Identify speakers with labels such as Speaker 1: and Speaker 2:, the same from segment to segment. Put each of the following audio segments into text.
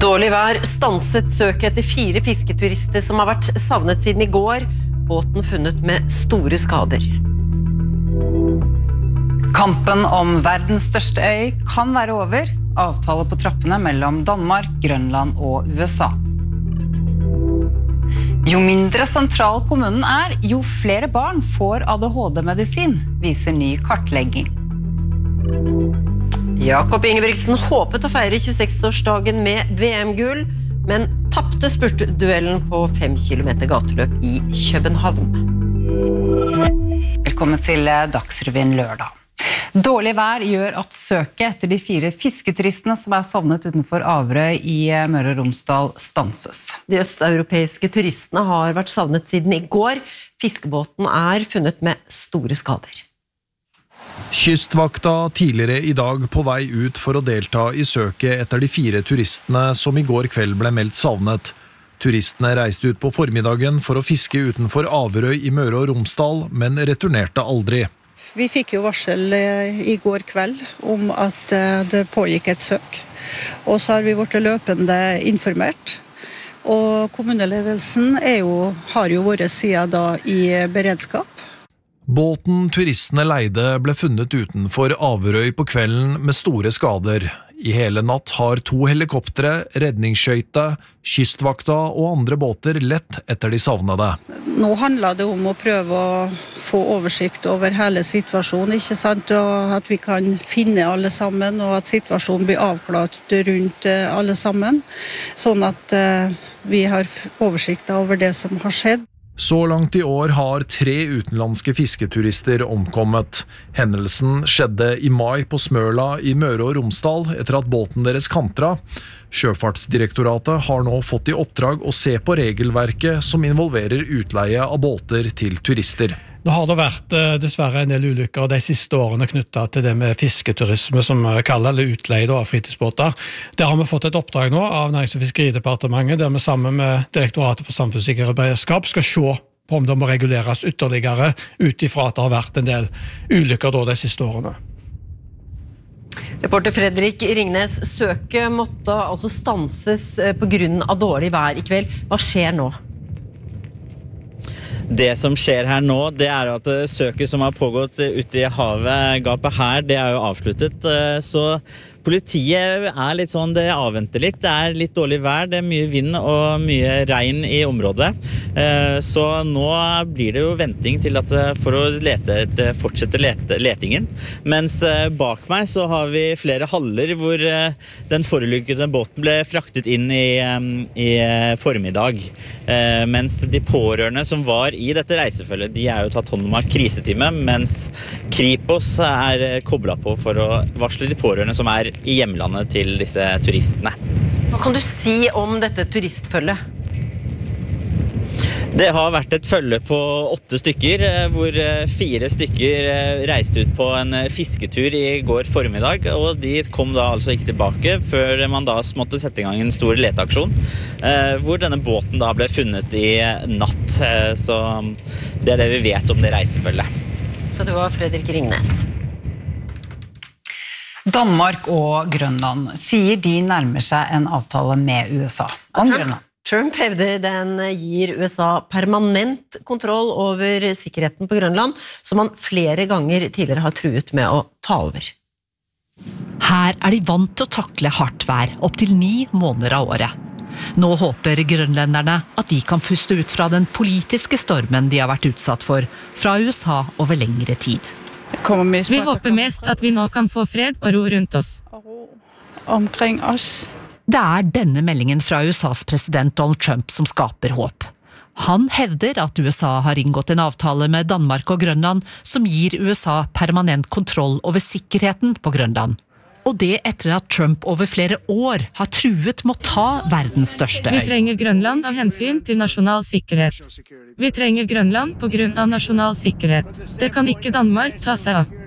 Speaker 1: Dårlig vær stanset søket etter 4 fisketurister som har vært savnet siden i går. Båten funnet med store skader.
Speaker 2: Kampen om verdens største øy kan være over. Avtale på trappene mellom Danmark, Grønland og USA. Jo mindre sentral kommunen er, jo flere barn får ADHD-medisin, viser ny kartlegging.
Speaker 1: Jakob Ingebrigtsen håpet å feire 26-årsdagen med VM-gull, men tappte spurtduellen på 5 kilometer gateløp i København.
Speaker 2: Velkommen til Dagsrevyen lørdag. Dårlig vær gjør at søket etter de 4 fisketuristene som er savnet utenfor Averøy i Møre og Romsdal stanses.
Speaker 1: De østeuropeiske turistene har vært savnet siden i går. Fiskebåten er funnet med store skader.
Speaker 3: Kystvakta tidligere i dag på vei ut for å delta i søket etter de 4 turistene som i går kveld ble meldt savnet. Turistene reiste ut på formiddagen for å fiske utenfor Averøy i Møre og Romsdal, men returnerte aldri.
Speaker 4: Vi fikk jo varsel i går kveld om at det pågikk et søk, og så har vi vært løpende informert. Og kommuneledelsen har jo vært siden da i beredskap.
Speaker 3: Båten turistene leide ble funnet utenfor Averøy på kvelden med store skader. I hele natt har 2 helikoptre, redningsskøyte, kystvakta og andre båter lett etter de savnede.
Speaker 4: Nå handler det om å prøve å få oversikt over hele situasjonen, ikke sant? Og at vi kan finne alle sammen, og at situasjonen blir avklart rundt alle sammen, sånn at vi har oversikt over det som har skjedd.
Speaker 3: Så langt i år har 3 utenlandske fisketurister omkommet. Hendelsen skjedde i mai på Smøla i Møre og Romsdal etter at båten deres kantra. Sjøfartsdirektoratet har nå fått i oppdrag å se på regelverket som involverer utleie av båter til turister.
Speaker 5: Nå har det vært dessverre en del ulykker de siste årene knyttet til det med fisketurisme som vi kaller eller utleie av fritidsbåter. Der har vi fått et oppdrag nå av Nærings- og fiskeridepartementet der vi sammen med Direktoratet for samfunnssikkerhet og beredskap skal se på om det må reguleres ytterligere ut ifra at det har vært en del ulykker de siste årene.
Speaker 1: Reporter Fredrik Ringnes, søket måtte altså stanses på grunn av dårlig vær i kveld. Hva skjer nå?
Speaker 6: Det som skjer her nå, det er at søket som har pågått ute i havet, gapet her, det er jo avsluttet. Så politiet er litt sånn, det avventer litt. Det er litt dårlig vær, det er mye vind og mye regn i området. Så nå blir det jo venting til at for å fortsette letingen. Mens bak meg så har vi flere haller hvor den forulykkede båten ble fraktet inn i formiddag. Mens de pårørende som var i dette reisefølget, de er jo tatt hånd om av krisetime, mens Kripos er koblet på for å varsle de pårørende som er i hjemlandet til disse turistene.
Speaker 1: Hva kan du si om dette turistfølget?
Speaker 6: Det har vært et følge på 8 stykker, hvor 4 stykker reiste ut på en fisketur i går formiddag, og de kom da altså ikke tilbake før man da måtte sette i gang en stor leteaksjon, hvor denne båten da ble funnet i natt. Så det er det vi vet om det reisefølget.
Speaker 1: Så det var Fredrik Ringnes.
Speaker 2: Danmark og Grønland sier de nærmer seg en avtale med USA om Grønland.
Speaker 1: Trump hevder den gir USA permanent kontroll over sikkerheten på Grønland, som han flere ganger tidligere har truet med å ta over.
Speaker 7: Her er de vant til å takle hardt vær, opp til 9 måneder av året. Nå håper grønlenderne at de kan puste ut fra den politiske stormen de har vært utsatt for fra USA over lengre tid.
Speaker 8: Vi håper mest at vi nå kan få fred og ro rundt oss.
Speaker 4: Omkring oss.
Speaker 7: Det er denne meldingen fra USAs president Donald Trump som skaper håp. Han hevder at USA har inngått en avtale med Danmark og Grønland som gir USA permanent kontroll over sikkerheten på Grønland. Og det etter at Trump over flere år har truet med å ta verdens største øy.
Speaker 8: Vi trenger Grønland av hensyn til nasjonal sikkerhet. Vi trenger Grønland på grunn av nasjonal sikkerhet. Det kan ikke Danmark ta seg av.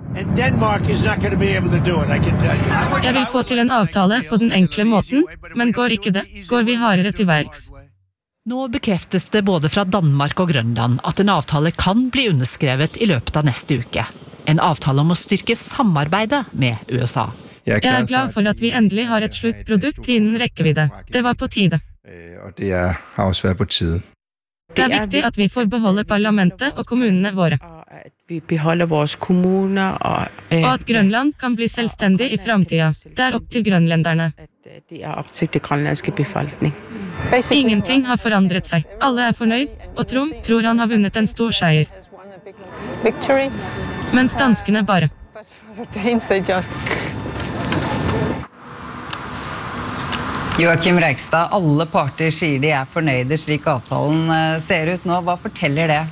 Speaker 8: Jeg vil få til en avtale på den enkle måten, men går ikke det, går vi hardere til verks.
Speaker 7: Nå bekreftes det både fra Danmark og Grønland at en avtale kan bli underskrevet i løpet av neste uke. En avtale om å styrke samarbeidet med USA.
Speaker 8: Jeg glad for at vi endelig har et sluttprodukt innen rekkevidde. Det var på tide.
Speaker 9: Og det har også vært på tide.
Speaker 8: Det viktig at vi får beholde parlamentet og kommunene våre.
Speaker 10: Vi beholder vores kommuner
Speaker 8: og at Grønland kan bli selvstendig i fremtiden. Det opp til grønlenderne.
Speaker 10: Det opp til det grønlandske befolkning.
Speaker 8: Ingenting har forandret seg. Alle fornøyd, og Trump tror han har vunnet en stor seier. Mens danskene bare.
Speaker 2: Joakim Reigstad, alle parter sier de fornøyde slik avtalen ser ut nå. Hva forteller det?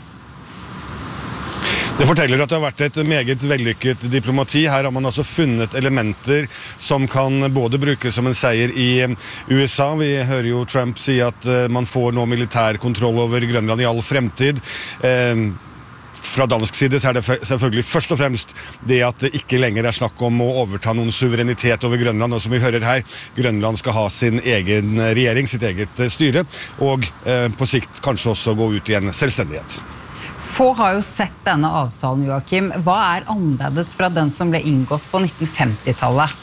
Speaker 11: Det forteller at det har vært et meget vellykket diplomati. Her har man altså funnet elementer som kan både brukes som en seier i USA. Vi hører jo Trump si at man får nå militær kontroll over Grønland i all fremtid. Fra dansk side så det selvfølgelig først og fremst det at det ikke lenger snakk om å overta noen suverenitet over Grønland, og som vi hører her, Grønland skal ha sin egen regjering, sitt eget styre, og på sikt kanskje også gå ut i en selvstendighet.
Speaker 2: Få har jo sett denne avtalen, Joakim. Hva annerledes fra den som ble inngått på 1950-tallet?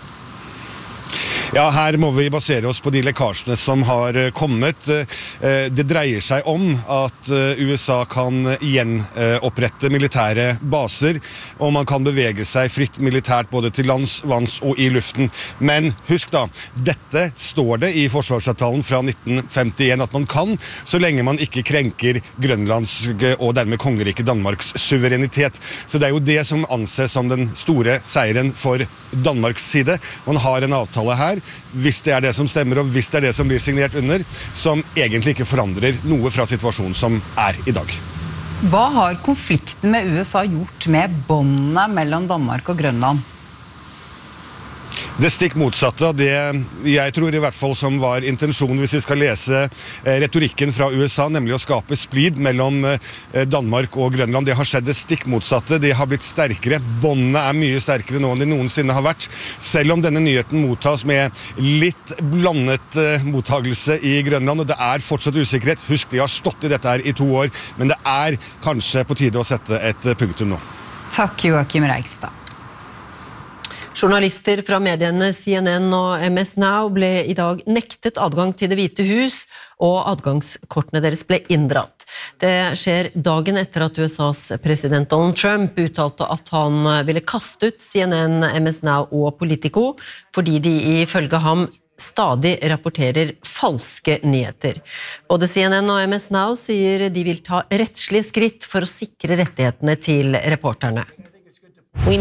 Speaker 11: Ja, her må vi basere oss på de lekkasjene som har kommet. Det dreier seg om at USA kan gjenopprette militære baser, og man kan bevege seg fritt militært både til lands, vanns og i luften. Men husk da, dette står det i forsvarsavtalen fra 1951 at man kan, så lenge man ikke krenker grønlandsk og dermed kongeriket Danmarks suverenitet. Så det jo det som anses som den store seieren for Danmarks side. Man har en avtale her, hvis det det som stemmer og hvis det det som blir signert under, som egentlig ikke forandrer noe fra situasjonen som i dag.
Speaker 2: Hva har konflikten med USA gjort med båndene mellom Danmark og Grønland?
Speaker 11: Det stikk motsatte av det jeg tror i hvert fall som var intensjonen hvis vi skal lese retorikken fra USA, nemlig å skape splid mellom Danmark og Grønland. Det har skjedd det stikk motsatte, det har blitt sterkere, båndene mye sterkere nå enn de noensinne har vært, selv om denne nyheten mottas med litt blandet mottagelse i Grønland, og det fortsatt usikkerhet. Husk, de har stått i dette her i 2 år, men det kanskje på tide å sette et punktum nå.
Speaker 2: Takk, Joakim Reigstad.
Speaker 1: Journalister fra mediene CNN og MS Now ble i dag nektet adgang til Det hvite hus, og adgangskortene deres ble inndratt. Det skjer dagen etter at USAs president Donald Trump uttalte at han ville kaste ut CNN, MS Now og Politico, fordi de ifølge ham stadig rapporterer falske nyheter. Både CNN og MS Now sier de vil ta rettslige skritt for å sikre rettighetene til reporterne.
Speaker 8: Vi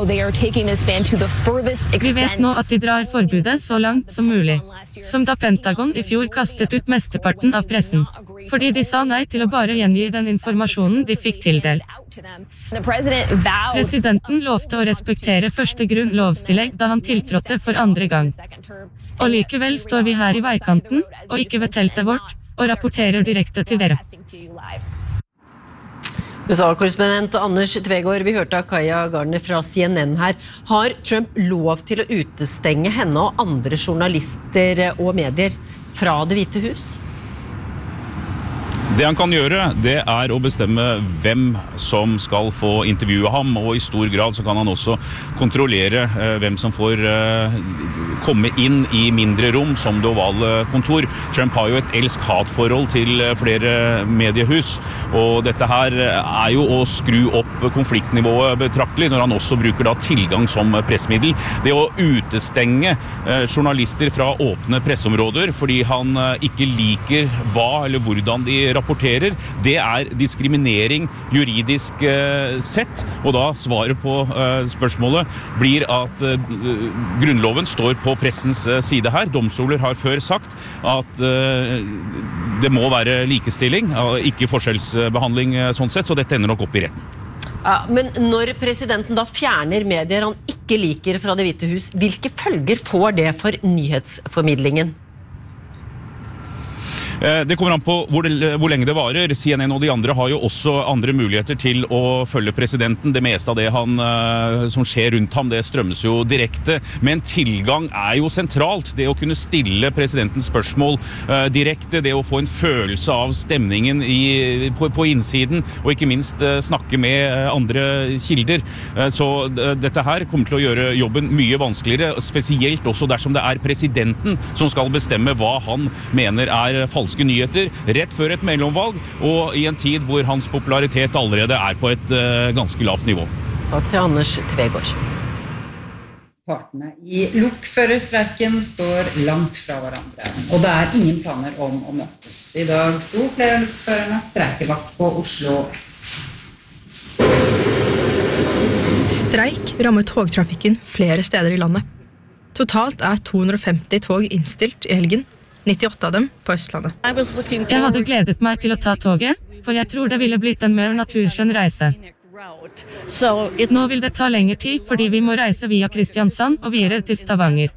Speaker 8: vet nå at de drar forbudet så langt som mulig, som da Pentagon i fjor kastet ut mesteparten av pressen, fordi de sa nei til å bare gjengi den informasjonen de fikk tildelt. Presidenten lovte å respektere første grunnlovstillegg da han tiltrådte for 2. gang. Og likevel står vi her i veikanten, og ikke ved teltet vårt, og rapporterer direkte til dere.
Speaker 1: USA-korrespondent Anders Tvegård, vi hørte av Kaja Gardner fra CNN her. Har Trump lov til å utestenge henne og andre journalister og medier fra Det hvite hus?
Speaker 12: Det han kan gjøre, det å bestemme hvem som skal få intervjue ham, og i stor grad så kan han også kontrollere hvem som får komme inn i mindre rom som det ovale kontor. Trump har jo et elsk-hat-forhold til flere mediehus, og dette her jo å skru opp konfliktnivået betraktelig når han også bruker da tilgang som pressmiddel. Det å utestenge journalister fra åpne presseområder fordi han ikke liker hva eller hvordan de rapporterer, det diskriminering juridisk sett, og da svaret på spørsmålet blir at grunnloven står på pressens side her. Domstoler har før sagt at det må være likestilling, ikke forskjellsbehandling sånn sett, så dette ender nok opp i retten.
Speaker 1: Ja, men når presidenten da fjerner medier han ikke liker fra Det hvite hus, hvilke følger får det for nyhetsformidlingen?
Speaker 12: Det kommer an på hvor lenge det varer. CNN og de andre har jo også andre muligheter til å følge presidenten. Det meste av det som skjer rundt ham, det strømmes jo direkte. Men tilgang er jo sentralt. Det å kunne stille presidentens spørsmål direkte, det å få en følelse av stemningen på innsiden, og ikke minst snakke med andre kilder. Så dette her kommer til å gjøre jobben mye vanskeligere, spesielt også dersom det er presidenten som skal bestemme hva han mener er falske nyheter, rett før et mellomvalg, og i en tid hvor hans popularitet allerede er på et ganske lavt nivå.
Speaker 1: Takk til Anders Tvegård.
Speaker 2: Partene i lokførerstreiken står langt fra hverandre, og det er ingen planer om å møtes. I dag sto flere av lokførerne streikevakt på Oslo S.
Speaker 13: Streik rammer togtrafikken flere steder i landet. Totalt er 250 tog innstilt i helgen, 98 av dem på Østlandet.
Speaker 8: Jeg hadde gledet meg til å ta toget, for jeg tror det ville blitt en mer naturskjønn reise. Nå vil det ta lengre tid, fordi vi må reise via Kristiansand og videre til Stavanger.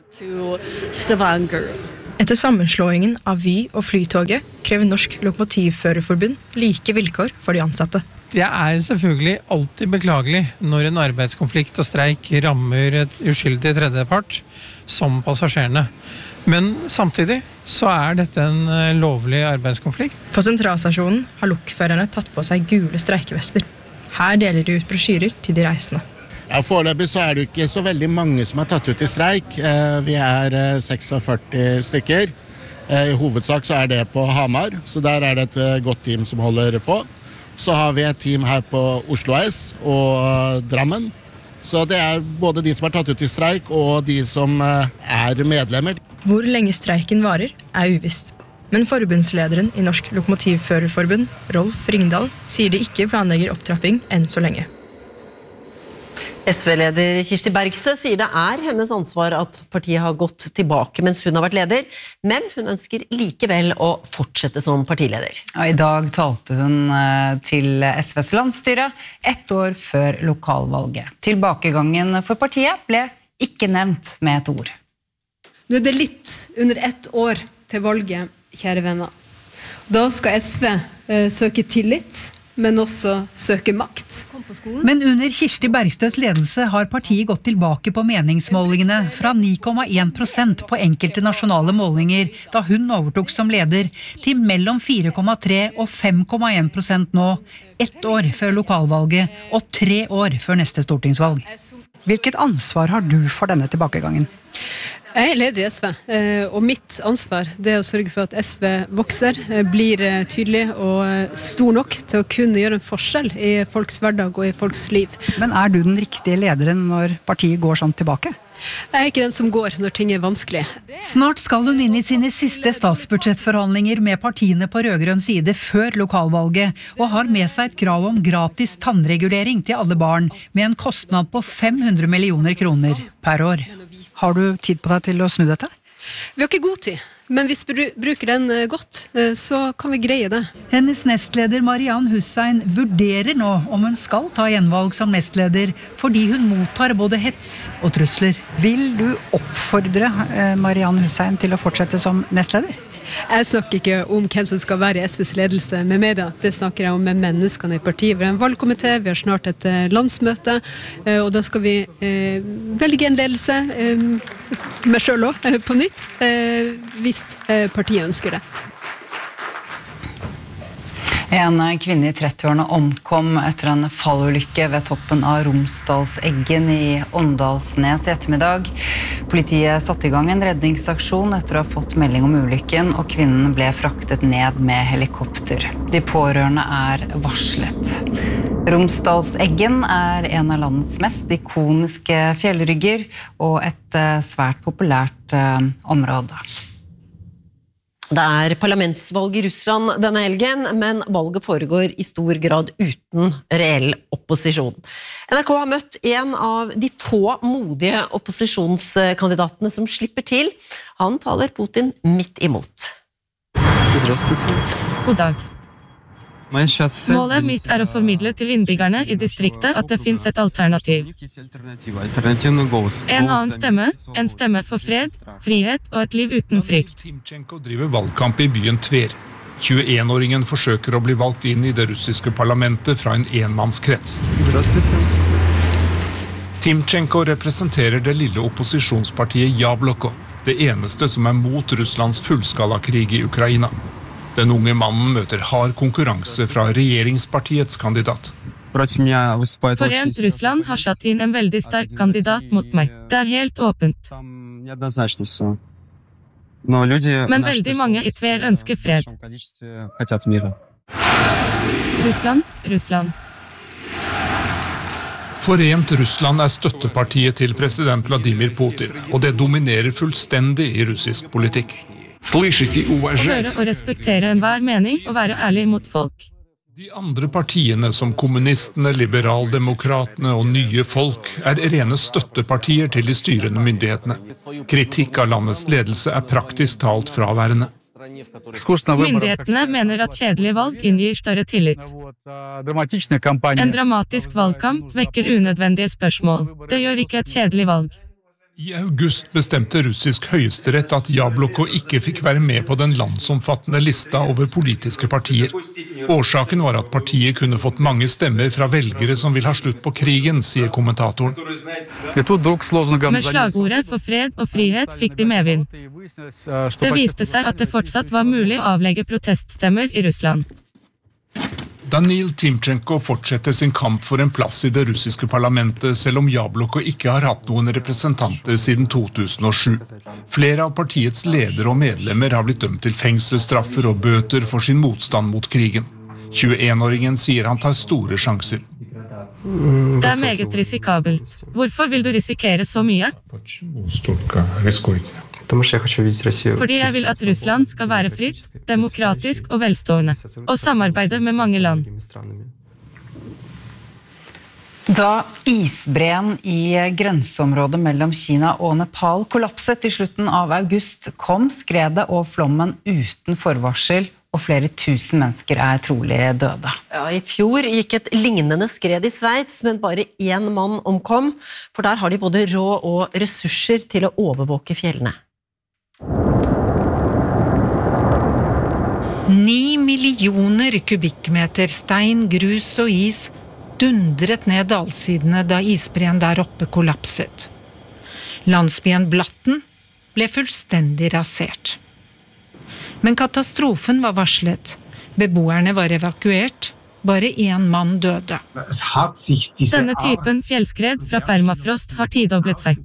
Speaker 13: Etter sammenslåingen av Vy og Flytoget krever Norsk Lokomotivførerforbund like vilkår for de ansatte.
Speaker 14: Det er selvfølgelig alltid beklagelig når en arbeidskonflikt og streik rammer et uskyldig tredjepart, som passasjerene. Men samtidig så er dette en lovlig arbeidskonflikt.
Speaker 13: På sentralstasjonen har lokførerne tatt på seg gule streikevester. Her deler de ut brosjyrer til de reisende.
Speaker 15: Ja, foreløpig så er det ikke så veldig mange som har tatt ut i streik. Vi er 46 stykker. I hovedsak så er det på Hamar, så der er det et godt team som holder på. Så har vi et team her på Oslo S og Drammen. Så det er både de som har tatt ut i streik og de som er medlemmer.
Speaker 13: Hvor lenge streiken varer er uvisst. Men forbundslederen i Norsk Lokomotivførerforbund, Rolf Ringdal, sier de ikke planlegger opptrapping enn så lenge.
Speaker 1: SV-leder Kirsti Bergstø sier det er hennes ansvar at partiet har gått tilbake mens hun har vært leder, men hun ønsker likevel å fortsette som partileder.
Speaker 2: Ja, i dag talte hun til SVs landsstyre 1 år før lokalvalget. Tilbakegangen for partiet ble ikke nevnt med et ord.
Speaker 16: Nå er det litt under 1 år til valget, kjære venner. Da skal SV søke tillit, men også søke makt.
Speaker 17: Men under Kirsti Bergstøs ledelse har partiet gått tilbake på meningsmålingene fra 9,1% på enkelte nasjonale målinger da hun overtok som leder, til mellom 4,3 og 5,1% nå, 1 år før lokalvalget og 3 år før neste stortingsvalg.
Speaker 18: Hvilket ansvar har du for denne tilbakegangen?
Speaker 16: Jeg er leder i SV, og mitt ansvar det er å sørge for at SV vokser, blir tydelig og stor nok til å kunne gjøre en forskjell i folks hverdag og i folks liv.
Speaker 18: Men er du den riktige lederen når partiet går sånn tilbake?
Speaker 16: Jeg er ikke den som går når ting er vanskelig.
Speaker 17: Snart skal hun inn i sine siste statsbudsjettforhandlinger med partiene på rødgrønn side før lokalvalget, og har med seg et krav om gratis tannregulering til alle barn, med en kostnad på 500 millioner kroner per år.
Speaker 18: Har du tid på deg til å snu dette?
Speaker 16: Vi har ikke god tid, men hvis vi bruker den godt, så kan vi greie det.
Speaker 17: Hennes nestleder Marianne Hussein vurderer nå om hun skal ta gjenvalg som nestleder, fordi hun mottar både hets og trusler.
Speaker 18: Vil du oppfordre Marianne Hussein til å fortsette som nestleder?
Speaker 16: Jeg snakker ikke om hvem som skal være i SVs ledelse med media. Det snakker jeg om med menneskene i partiet. Vi har en valgkomité, vi har snart et landsmøte, og da skal vi velge en ledelse, meg selv også, på nytt, hvis partiet ønsker det.
Speaker 2: En kvinne i 30-årene omkom etter en fallulykke ved toppen av Romsdalseggen i Åndalsnes i ettermiddag. Politiet satte i gang en redningsaksjon etter å ha fått melding om ulykken, og kvinnen ble fraktet ned med helikopter. De pårørende er varslet. Romsdalseggen er en av landets mest ikoniske fjellrygger og et svært populært område.
Speaker 1: Det er parlamentsvalg i Russland denne helgen, men valget foregår i stor grad uten reell opposisjon. NRK har møtt en av de få modige opposisjonskandidatene som slipper til. Han taler Putin midt imot.
Speaker 8: God dag. Målet mitt å formidle til innbyggerne I distriktet at det finnes et alternativ. En annen stemme, en stemme for fred, frihet og et liv uten frykt.
Speaker 19: Timchenko driver valgkamp I byen Tver. 21-åringen forsøker å bli valgt inn I det russiske parlamentet fra en enmannskrets. Timchenko representerer det lille opposisjonspartiet Jabloko, det eneste som mot Russlands fullskalakrig I Ukraina. Den unge mannen møter hard konkurranse fra regjeringspartiets kandidat.
Speaker 8: Forent Russland har satt inn en veldig sterk kandidat mot meg. Det helt åpent. Men veldig mange I Tver ønsker fred. Russland.
Speaker 19: Forent Russland støttepartiet til president Vladimir Putin, og det dominerer fullstendig I russisk politikk.
Speaker 8: Å høre og respektere enhver mening og være ærlig mot folk.
Speaker 19: De andre partiene som kommunistene, liberaldemokratene og nye folk rene støttepartier til de styrende myndighetene. Kritikk av landets ledelse praktisk talt fraværende.
Speaker 8: Myndighetene mener at kjedelige valg inngir større tillit. En dramatisk valgkamp vekker unødvendige spørsmål. Det gjør ikke et kjedelig valg.
Speaker 19: I august bestemte russisk høyesterett at Jabloko ikke fikk være med på den landsomfattende lista over politiske partier. Årsaken var at partiet kunne fått mange stemmer fra velgere som vil ha slutt på krigen, sier kommentatoren.
Speaker 8: Med slagordet for fred og frihet fikk de medvind. Det viste seg at det fortsatt var mulig å avlegge proteststemmer I Russland.
Speaker 19: Danil Timchenko fortsetter sin kamp for en plass I det russiske parlamentet, selv om Jabloko ikke har hatt noen representanter siden 2007. Flere av partiets ledere og medlemmer har blitt dømt til fengselsstraffer og bøter for sin motstand mot krigen. 21-åringen sier han tar store sjanser.
Speaker 8: Det meget risikabelt. Hvorfor vil du risikere så mye? Fordi jeg vil at Russland skal være fritt, demokratisk og velstående, og samarbeide med mange land.
Speaker 2: Da isbreen I grenseområdet mellom Kina og Nepal kollapset I slutten av august, kom skredet og flommen uten forvarsel, og flere tusen mennesker trolig døde.
Speaker 1: Ja, I fjor gikk et lignende skred I Sveits, men bare én mann omkom, for der har de både råd og ressurser til å overvåke fjellene.
Speaker 17: 9 millioner kubikkmeter stein, grus og is dundret ned dalsidene da isbreen der oppe kollapset. Landsbyen Blatten ble fullstendig rasert. Men katastrofen var varslet. Beboerne var evakuert. Bare én mann døde.
Speaker 8: Denne typen fjellskred fra permafrost har tidoblet seg.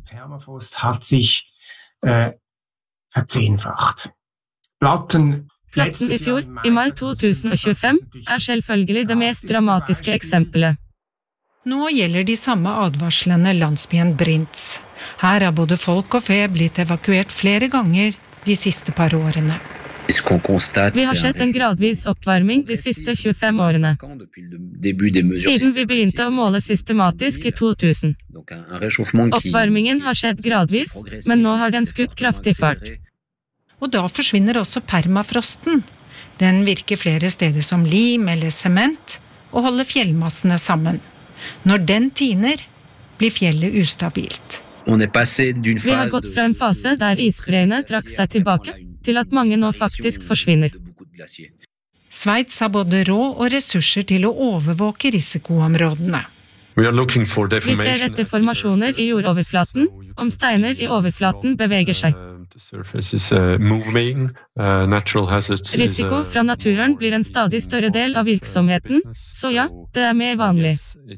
Speaker 8: Platten I fjor, I mai 2025, selvfølgelig det mest dramatiske eksempelet.
Speaker 17: Nå gjelder de samme advarslene landsbyen Brints. Her har både folk og fe blitt evakuert flere ganger de siste par årene.
Speaker 8: Vi har sett en gradvis oppvarming de siste 25 årene. Siden vi begynte å måle systematisk I 2000. Oppvarmingen har skjedd gradvis, men nå har den skutt kraftig fart.
Speaker 17: Og da forsvinner også permafrosten. Den virker flere steder som lim eller sement, og holder fjellmassene sammen. Når den tiner, blir fjellet ustabilt.
Speaker 8: Vi har gått fra en fase der isbreene trakk seg tilbake, til at mange nå faktisk forsvinner.
Speaker 17: Sveits har både råd og ressurser til å overvåke risikoområdene.
Speaker 8: Vi ser etter formasjoner I jordoverflaten, om steiner I overflaten beveger seg. Risiko fra naturen blir en stadig større del av virksomheten, så ja, det mer vanlig.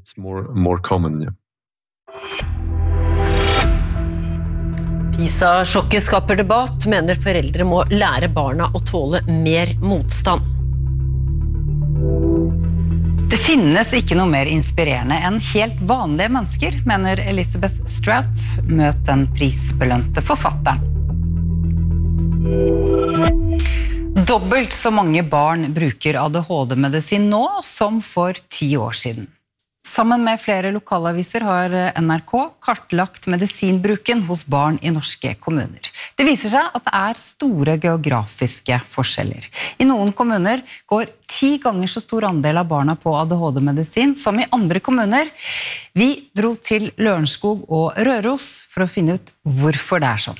Speaker 1: PISA-sjokket skaper debatt, mener foreldre må lære barna å tåle mer motstand.
Speaker 2: Det finnes ikke noe mer inspirerende enn helt vanlige mennesker, mener Elizabeth Strout. Møt den prisbelønte forfatteren. Dobbelt så mange barn bruker ADHD-medisin nå som for 10 år siden. Sammen med flere lokalaviser har NRK kartlagt medisinbruken hos barn i norske kommuner. Det viser seg at det er store geografiske forskjeller. I noen kommuner går 10 ganger så stor andel av barna på ADHD-medisin som i andre kommuner. Vi dro til Lørenskog og Røros for å finne ut hvorfor det er sånn.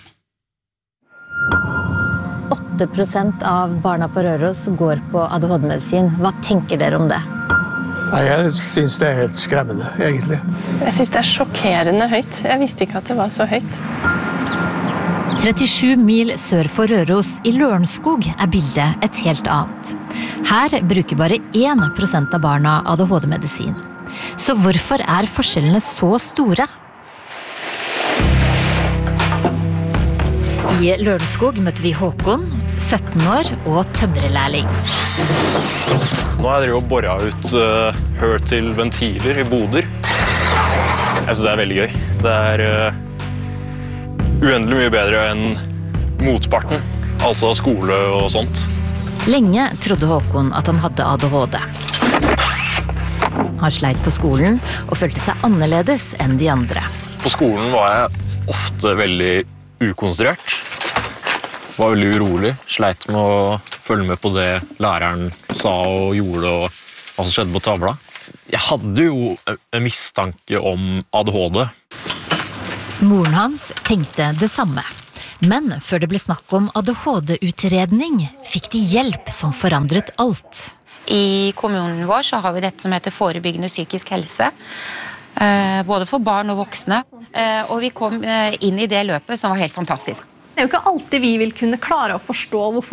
Speaker 20: 8% av barna på Røros går på ADHD-medisin. Hva tenker dere om det?
Speaker 21: Nei, jeg synes det er helt skremmende, egentlig.
Speaker 22: Jeg synes det er sjokkerende høyt. Jeg visste ikke at det var så høyt.
Speaker 20: 37 mil sør for Røros i Lørenskog er bildet et helt annet. Her bruker bare 1% av barna ADHD-medisin. Så hvorfor er forskjellene så store? I Lørenskog møtte vi Håkon, 17 år og tømrerlærling.
Speaker 23: Nå har jeg drevet og boret ut høl til ventiler i boder. Jeg synes det er veldig gøy. Det er uendelig mye bedre enn motparten, altså skole og sånt.
Speaker 20: Lenge trodde Håkon at han hadde ADHD. Han sleit på skolen og følte seg annerledes enn de andre.
Speaker 23: På skolen var jeg ofte veldig ukonsentrert. Var veldig urolig, sleit med å følge med på det læreren sa og gjorde og hva som skjedde på tavla. Jeg hadde jo en mistanke om ADHD.
Speaker 20: Moren hans tenkte det samme. Men før det ble snakk om ADHD-utredning, fikk de hjelp som forandret alt.
Speaker 24: I kommunen vår så har vi dette som heter forebyggende psykisk helse. Både for barn og voksne. Og vi kom inn i det løpet som var helt fantastisk.
Speaker 25: Det er jo ikke alltid vi vil kunne klare å forstå hvorfor